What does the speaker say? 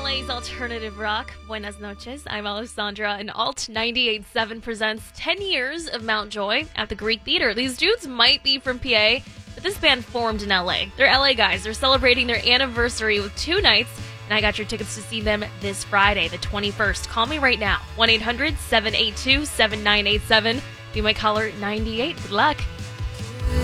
LA's alternative rock. Buenas noches. I'm Alessandra, and Alt 98.7 presents 10 years of Mount Joy at the Greek Theater. These dudes might be from PA, but this band formed in LA. They're LA guys. They're celebrating their anniversary with 2 nights, and I got your tickets to see them this Friday, the 21st. Call me right now, 1-800-782-7987. Be my caller 98. Good luck.